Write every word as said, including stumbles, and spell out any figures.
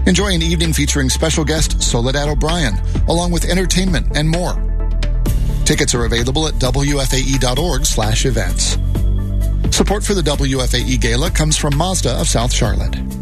Enjoy an evening featuring special guest Soledad O'Brien, along with entertainment and more. Tickets are available at W F A E dot org slash events. Support for the W F A E Gala comes from Mazda of South Charlotte.